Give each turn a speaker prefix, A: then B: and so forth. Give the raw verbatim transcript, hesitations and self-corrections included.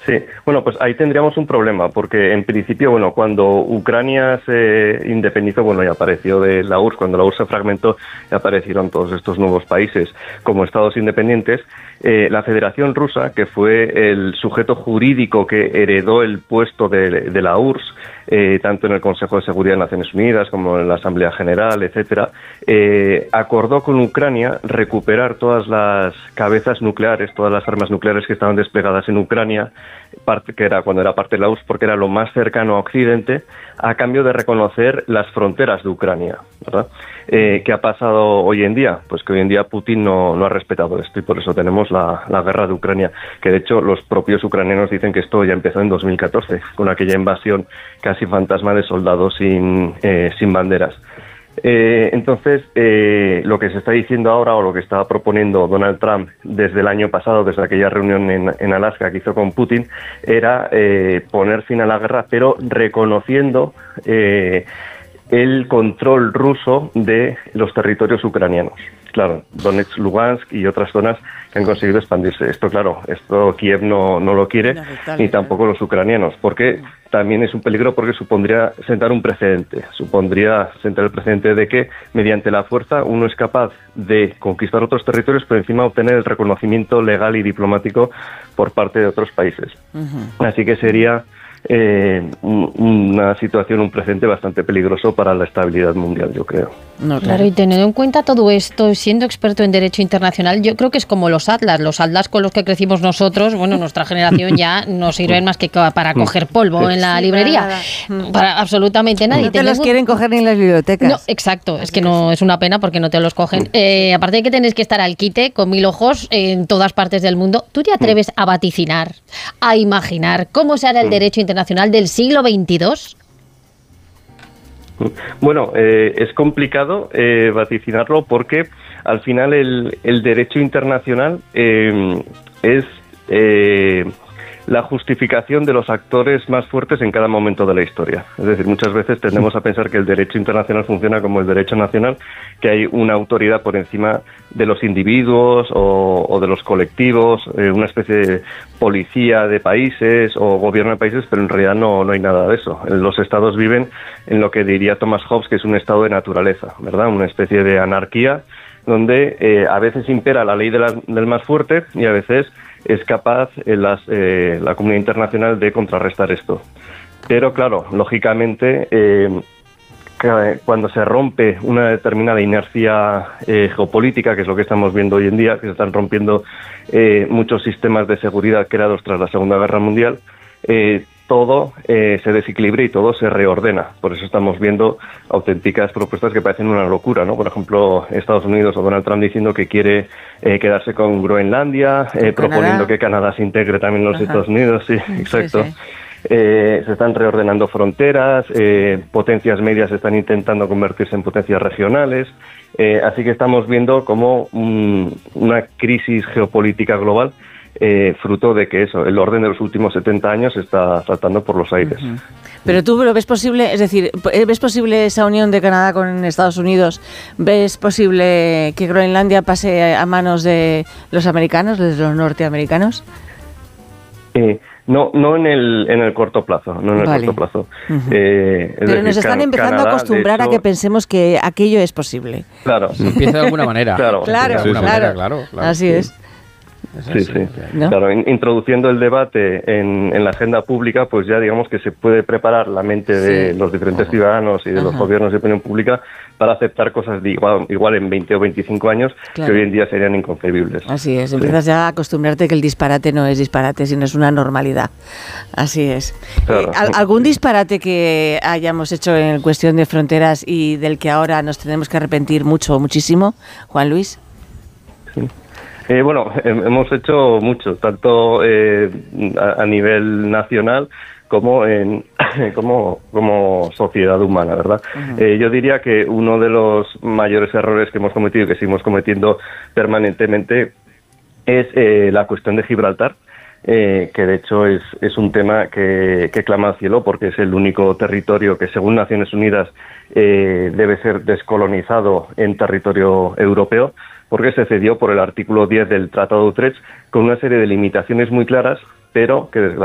A: Sí, bueno, pues ahí tendríamos un problema, porque en principio, bueno, cuando Ucrania se independizó, bueno, y apareció de la U R S S, cuando la U R S S se fragmentó y aparecieron todos estos nuevos países como estados independientes, eh, la Federación Rusa, que fue el sujeto jurídico que heredó el puesto de, de la U R S S, eh, tanto en el Consejo de Seguridad de Naciones Unidas como en la Asamblea General, etcétera, eh, acordó con Ucrania recuperar todas las cabezas nucleares, todas las armas nucleares que estaban desplegadas en Ucrania, parte que era cuando era parte de la U R S S, porque era lo más cercano a Occidente, a cambio de reconocer las fronteras de Ucrania, ¿verdad? Eh, ¿Qué ha pasado hoy en día? Pues que hoy en día Putin no, no ha respetado esto y por eso tenemos la, la guerra de Ucrania, que de hecho los propios ucranianos dicen que esto ya empezó en dos mil catorce, con aquella invasión casi fantasma de soldados sin, eh, sin banderas. Eh, entonces, eh, lo que se está diciendo ahora o lo que estaba proponiendo Donald Trump desde el año pasado, desde aquella reunión en, en Alaska que hizo con Putin, era eh, poner fin a la guerra, pero reconociendo eh, el control ruso de los territorios ucranianos. Claro, Donetsk, Lugansk y otras zonas que han conseguido expandirse. Esto, claro, esto Kiev no, no lo quiere, ni tampoco los ucranianos, porque también es un peligro porque supondría sentar un precedente, supondría sentar el precedente de que mediante la fuerza uno es capaz de conquistar otros territorios, pero encima obtener el reconocimiento legal y diplomático por parte de otros países. Uh-huh. Así que sería Eh, una situación, un precedente bastante peligroso para la estabilidad mundial, yo creo.
B: No, claro, y teniendo en cuenta todo esto, siendo experto en derecho internacional, yo creo que es como los atlas, los atlas con los que crecimos nosotros, bueno, nuestra generación ya no sirven más que para coger polvo en la librería, para, para absolutamente nadie.
C: No te los quieren coger ni en las bibliotecas.
B: No, exacto, es que no es una pena porque no te los cogen. Eh, aparte de que tenés que estar al quite, con mil ojos, en todas partes del mundo, ¿tú te atreves a vaticinar, a imaginar cómo será el derecho internacional del siglo veintidós?
A: Bueno, eh, es complicado eh, vaticinarlo porque al final el, el derecho internacional eh, es eh, la justificación de los actores más fuertes en cada momento de la historia. Es decir, muchas veces tendemos a pensar que el derecho internacional funciona como el derecho nacional, que hay una autoridad por encima de los individuos o, o de los colectivos, eh, una especie de policía de países o gobierno de países, pero en realidad no, no hay nada de eso. Los estados viven en lo que diría Thomas Hobbes, que es un estado de naturaleza, ¿verdad? Una especie de anarquía donde eh, a veces impera la ley de la, del más fuerte y a veces es capaz en las, eh, la comunidad internacional de contrarrestar esto. Pero claro, lógicamente, eh, cuando se rompe una determinada inercia eh, geopolítica, que es lo que estamos viendo hoy en día, que se están rompiendo eh, muchos sistemas de seguridad creados tras la Segunda Guerra Mundial, eh, todo eh, se desequilibra y todo se reordena. Por eso estamos viendo auténticas propuestas que parecen una locura, ¿no? Por ejemplo, Estados Unidos o Donald Trump diciendo que quiere eh, quedarse con Groenlandia, eh, proponiendo que Canadá se integre también en los Ajá. Estados Unidos. Sí, exacto. Sí, sí. Eh, se están reordenando fronteras, eh, potencias medias están intentando convertirse en potencias regionales. Eh, así que estamos viendo como un, una crisis geopolítica global Eh, fruto de que eso, el orden de los últimos setenta años está saltando por los aires.
C: Uh-huh. Pero tú lo ves posible, es decir, ¿ves posible esa unión de Canadá con Estados Unidos? ¿Ves posible que Groenlandia pase a manos de los americanos, de los norteamericanos?
A: Eh, no, no en el en el corto plazo, no en el vale. corto plazo. Uh-huh. Eh,
C: Pero decir, nos están empezando Canadá, a acostumbrar hecho, a que pensemos que aquello es posible.
A: Claro.
D: Empieza de alguna manera.
A: Claro,
C: claro,
D: de alguna
C: claro.
D: Manera, claro, claro.
C: Así es.
A: Sí, sí. ¿No? Claro, in, introduciendo el debate en, en la agenda pública, pues ya digamos que se puede preparar la mente de sí. los diferentes ciudadanos y de Ajá. los gobiernos de opinión pública para aceptar cosas de igual, igual en veinte o veinticinco años claro. que hoy en día serían inconcebibles.
C: Así es,
A: sí.
C: empiezas ya a acostumbrarte que el disparate no es disparate, sino es una normalidad. Así es. Claro. Eh, ¿Algún disparate que hayamos hecho en cuestión de fronteras y del que ahora nos tenemos que arrepentir mucho o muchísimo, Juan Luis?
A: Sí. Eh, bueno, hemos hecho mucho, tanto eh, a, a nivel nacional como en como como sociedad humana, ¿verdad? Uh-huh. Eh, yo diría que uno de los mayores errores que hemos cometido y que seguimos cometiendo permanentemente es eh, la cuestión de Gibraltar, eh, que de hecho es, es un tema que, que clama al cielo porque es el único territorio que, según Naciones Unidas, eh, debe ser descolonizado en territorio europeo, porque se cedió por el artículo diez del Tratado de Utrecht con una serie de limitaciones muy claras, pero que desgraciadamente